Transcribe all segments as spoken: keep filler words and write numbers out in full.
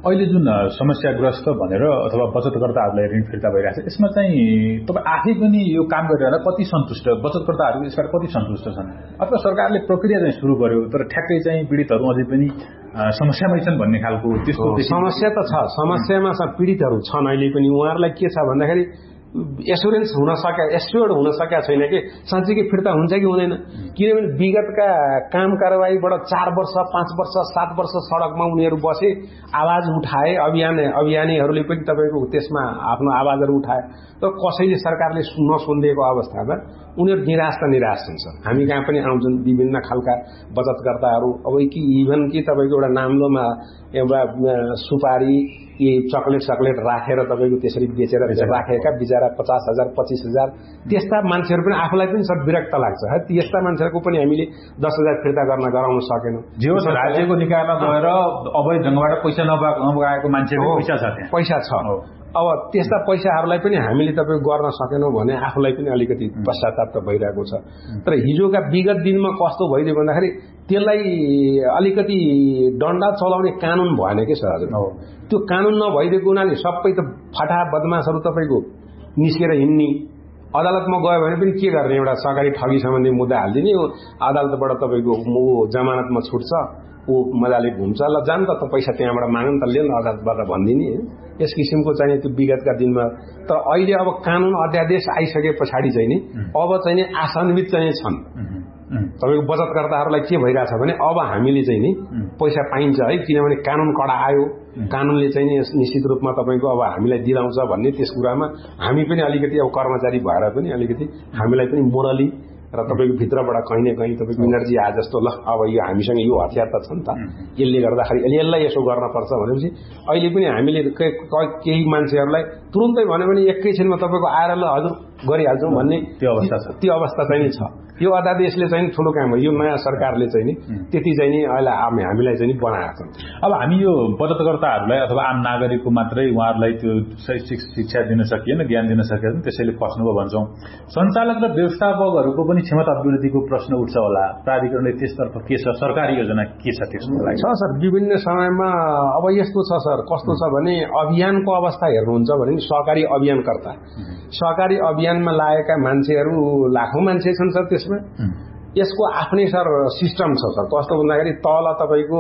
अहिले जुन समस्याग्रस्त भनेर अथवा बचतकर्ताहरूलाई ऋण फिर्ता भइरहेको छ यसमा चाहिँ तपाईँ आफै पनि यो काम गरेर कति सन्तुष्ट बचतकर्ताहरू यसबाट कति सन्तुष्ट छन् अथवा सरकारले प्रक्रिया चाहिँ सुरु गर्यो तर ठ्याक्कै चाहिँ पीडितहरू अझै पनि समस्यामै छन् भन्ने खालको त्यस्तो समस्या त छ समस्यामा पीडितहरू छन् अहिले पनि उहाँहरूलाई के छ भन्दाखेरि एस्योरेन्स हुन सक्या एस्योर्ड हुन सकेका छैन कि साँच्चीकै फिर्ता हुन्छ कि हुँदैन किनभने विगतका काम कारबाहीबाट चार वर्ष पाँच वर्ष सात वर्ष सडकमा उनीहरू बसे आवाज उठाए अभियान अभियानीहरूले पनि तपाईँको त्यसमा आफ्नो आवाजहरू उठाए तर कसैले सरकारले नसुनिदिएको अवस्थामा उनीहरू निराश त निराश हुन्छ हामी कहाँ पनि आउँछन् विभिन्न खालका बचतकर्ताहरू अब कि इभन कि तपाईँको एउटा नाम्लोमा एउटा सुपारी कि चक्लेट सक्लेट राखेर तपाईँको त्यसरी बेचेर राखेका बिचरा पचास हजार पच्चिस हजार त्यस्ता मान्छेहरू पनि आफूलाई पनि सब विरक्त लाग्छ है त्यस्ता मान्छेहरूको पनि हामीले दस हजार फिर्ता गर्न गराउन सकेनौँ जे होस् राज्यको निकायमा गएर अवैध ढङ्गबाट पैसा नपाएको मान्छेको पैसा छ पैसा छ अब त्यस्ता पैसाहरूलाई पनि हामीले तपाईँको गर्न सकेनौँ भने आफूलाई पनि अलिकति पश्चाताप त भइरहेको छ तर हिजोका विगत दिनमा कस्तो भइदियो भन्दाखेरि त्यसलाई अलिकति डन्डा चलाउने कानुन भएन के सर हजुर त्यो कानुन नभइदिएको हुनाले सबै त फटा बदमासहरू तपाईँको निस्केर हिँड्ने अदालतमा गयो भने पनि के गर्ने एउटा सरकारी ठगी सम्बन्धी मुद्दा हालिदिने अदालतबाट तपाईँको जमानतमा छुट्छ ऊ मजाले घुम्छ ल जान त पैसा त्यहाँबाट माग्न त लिएर अदालतबाट भनिदिने यस किसिमको चाहिँ त्यो विगतका दिनमा तर अहिले अब कानुन अध्यादेश आइसके पछाडि चाहिँ नि अब चाहिँ नि आशान्वित चाहिँ छन् तपाईँको बचतकर्ताहरूलाई के भइरहेछ भने अब हामीले चाहिँ नि पैसा पाइन्छ है किनभने कानुन कडा आयो कानुनले चाहिँ नि निश्चित रूपमा तपाईँको अब हामीलाई दिलाउँछ भन्ने त्यस कुरामा हामी पनि अलिकति अब कर्मचारी भएर पनि अलिकति हामीलाई पनि मोरली र तपाईँको भित्रबाट कहीँ न कहीँ तपाईँको इनर्जी आए जस्तो ल अब यो हामीसँग यो हतियार त छ नि त यसले गर्दाखेरि यसलाई यसो गर्न पर्छ भनेपछि अहिले पनि हामीले केही मान्छेहरूलाई तुरुन्तै भन्यो भने एकैछिनमा तपाईँको आएर ल हजुर गरिहाल्छौँ भन्ने त्यो अवस्था छ त्यो अवस्था चाहिँ छ यो अध्यादेशले चाहिँ ठुलो काम हो यो नयाँ सरकारले चाहिँ नि त्यति चाहिँ नि अहिले हामीलाई चाहिँ बनाएको छ अब हामी यो बचतकर्ताहरूलाई अथवा आम नागरिकको मात्रै उहाँहरूलाई त्यो शैक्षिक शिक्षा दिन सकिएन ज्ञान दिन सकिएन त्यसैले फस्नुभयो भन्छौँ सञ्चालक र व्यवस्थापकहरूको पनि क्षमता अभिवृद्धिको प्रश्न उठ्छ होला प्राधिकरणले त्यसतर्फ के छ सरकारी योजना के छ त्यसको लागि छ सर विभिन्न समयमा अब यस्तो छ सर कस्तो छ भने अभियानको अवस्था हेर्नुहुन्छ भने सहकारी अभियानकर्ता सहकारी अभियानमा लागेका मान्छेहरू लाखौं मान्छे छन् सर त्यसमा यसको आफ्नै सर सिस्टम छ सर कस्तो भन्दाखेरि तल तपाईँको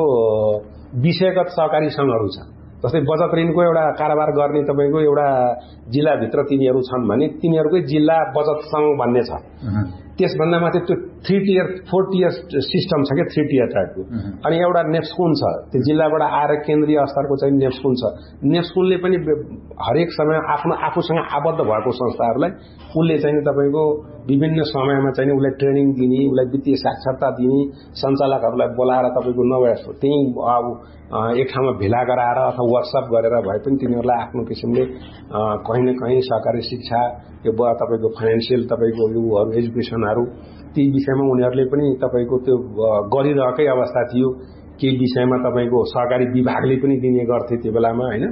विषयगत सहकारी संघहरू छ जस्तै बचत ऋणको एउटा कारोबार गर्ने तपाईँको एउटा जिल्लाभित्र तिनीहरू छन् भने तिनीहरूकै जिल्ला बचत संघ भन्ने छ त्यसभन्दा माथि त्यो three tier four tier system छ क्या थ्री टियर टाइपको अनि एउटा नेप्सकुन छ त्यो जिल्लाबाट आएर केन्द्रीय स्तरको चाहिँ नेप्सकुन छ नेप्सकुनले पनि हरेक समय आफ्नो आफूसँग आबद्ध भएको संस्थाहरूलाई उसले चाहिँ तपाईँको विभिन्न समयमा चाहिँ उसलाई ट्रेनिङ दिने उसलाई वित्तीय साक्षरता दिने सञ्चालकहरूलाई बोलाएर तपाईँको नभए त्यही अब एक ठाउँमा भेला गराएर अथवा वर्कसप गरेर भए पनि तिनीहरूलाई आफ्नो किसिमले कहीँ न कहीँ सहकारी शिक्षा यो तपाईँको फाइनेन्सियल तपाईँको योहरू एजुकेसनहरू ती विषयमा उनीहरूले पनि तपाईँको त्यो गरिरहेकै अवस्था थियो केही विषयमा तपाईँको सहकारी विभागले पनि दिने गर्थे त्यो बेलामा होइन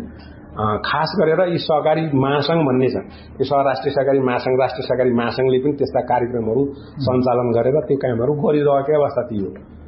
खास गरेर यी सहकारी महासंघ भन्ने छ यो राष्ट्रिय सहकारी महासंघ राष्ट्रिय सहकारी महासंघले पनि त्यस्ता कार्यक्रमहरू सञ्चालन गरेर त्यो कामहरू गरिरहेकै अवस्था थियो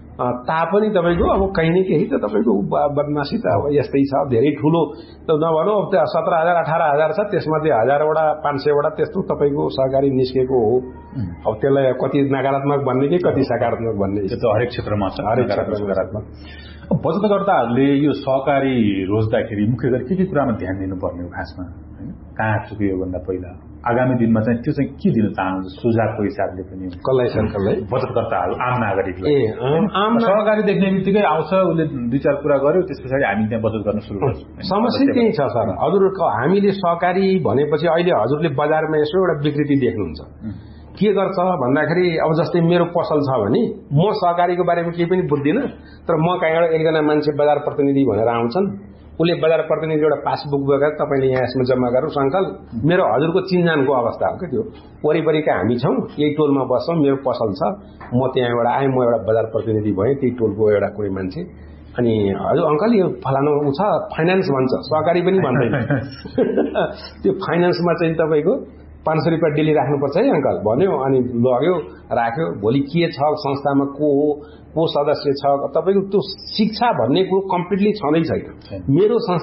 तापनि तपाईँको अब कहीँ न केही त तपाईँको बदमासी त अब यस्तै छ धेरै ठुलो त नभनौँ अब सत्र हजार अठार हजार छ त्यसमध्ये हजारवटा पाँच सयवटा त्यस्तो तपाईँको सहकारी निस्केको हो अब त्यसलाई कति नकारात्मक भन्ने कि कति सकारात्मक भन्ने त्यो त हरेक क्षेत्रमा छ हरेक क्षेत्रमा सकारात्मक बचतकर्ताहरूले यो सहकारी रोज्दाखेरि मुख्य गरी के के कुरामा ध्यान दिनुपर्ने हो खासमा होइन कहाँ चुक्यो भन्दा पहिला आगामी दिनमा चाहिँ त्यो चाहिँ के दिन चाहनुहुन्छ सुझावको हिसाबले पनि कसलाई सर कसलाई बचतकर्ताहरू आम नागरिकलाई आम सहकारी देख्ने बित्तिकै आउँछ उसले दुई चार कुरा गर्यो त्यस पछाडि हामी त्यहाँ बचत गर्न सुरु गर्छौँ समस्या त्यही छ सर हजुरको हामीले सहकारी भनेपछि अहिले हजुरले बजारमा यसो एउटा विकृति देख्नुहुन्छ के गर्छ भन्दाखेरि अब जस्तै मेरो पसल छ भने म सहकारीको बारेमा केही पनि बुझ्दिनँ तर म कहीँबाट एकजना मान्छे बजार प्रतिनिधि भनेर आउँछन् उसले बजार प्रतिनिधि एउटा पासबुक बोकेर तपाईँले यहाँ यसमा जम्मा गर्नुहोस् अङ्कल मेरो हजुरको चिन्जानको अवस्था हो क्या त्यो वरिपरिका हामी छौँ यही टोलमा बस्छौँ मेरो पसल छ म त्यहाँबाट आएँ म एउटा बजार प्रतिनिधि भएँ त्यही टोलको एउटा कुनै मान्छे अनि हजुर अङ्कल यो फलानु ऊ छ फाइनेन्स भन्छ सहकारी पनि भन्दैन त्यो फाइनेन्समा चाहिँ तपाईँको पाँच सय रुपियाँ डेली राख्नुपर्छ है अङ्कल भन्यो अनि लग्यो राख्यो भोलि के छ संस्थामा को हो को सदस्य छ तपाईँको त्यो शिक्षा भन्ने कुरो कम्प्लिटली छँदै छैन मेरो